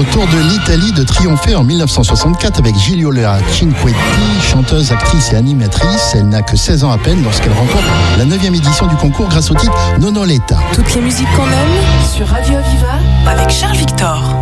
au tour de l'Italie de triompher en 1964 avec Gigliola Cinquetti, chanteuse, actrice et animatrice. Elle n'a que 16 ans à peine lorsqu'elle remporte la 9e édition du concours grâce au titre Nonoletta. Toutes les musiques qu'on aime sur Radio Aviva avec Charles Victor.